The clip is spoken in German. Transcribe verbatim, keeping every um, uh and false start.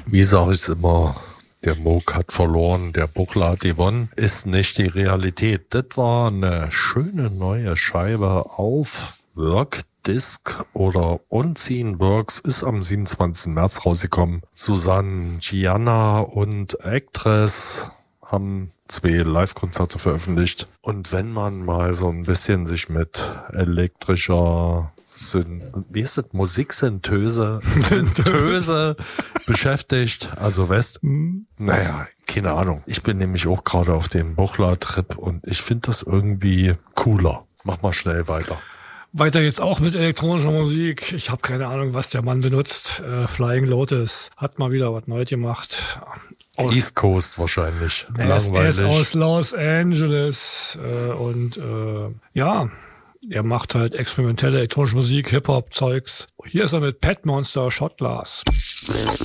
Wie sage ich es immer, der Moog hat verloren, der Buchler hat gewonnen, ist nicht die Realität. Das war eine schöne neue Scheibe auf Workdisc oder Unseen Works, ist am siebenundzwanzigsten März rausgekommen. Susanne Gianna und Actress haben zwei Live-Konzerte veröffentlicht. Und wenn man mal so ein bisschen sich mit elektrischer Syn- wie ist das? Musiksynthese Synthese beschäftigt, also West, naja, keine Ahnung. Ich bin nämlich auch gerade auf dem Buchler-Trip und ich finde das irgendwie cooler. Mach mal schnell weiter. Weiter jetzt auch mit elektronischer Musik. Ich habe keine Ahnung, was der Mann benutzt. Äh, Flying Lotus hat mal wieder was Neues gemacht. Aus East Coast wahrscheinlich. Er Langweilig. ist aus Los Angeles äh, und äh, ja, er macht halt experimentelle elektronische Musik, Hip-Hop-Zeugs. Hier ist er mit Pet Monster Shot Glass.